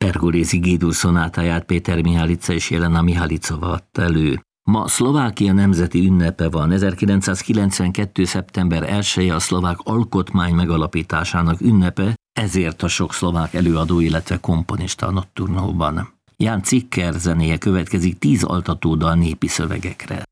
Pergolesi G-dur szonátáját Péter Mihalica és Jelena Mihalicova adta elő. Ma Szlovákia nemzeti ünnepe van. 1992. szeptember 1-e a szlovák alkotmány megalapításának ünnepe, ezért a sok szlovák előadó, illetve komponista a Nocturnóban. Ján Cikker zenéje következik 10 altatódal népi szövegekre.